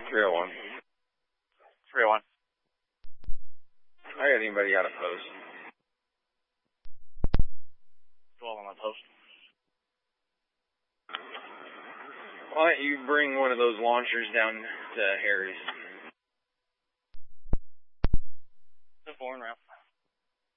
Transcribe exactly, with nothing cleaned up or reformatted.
three oh one. three oh one. I got anybody out of post. twelve on my post. Why don't you bring one of those launchers down to Harry's? The four and round.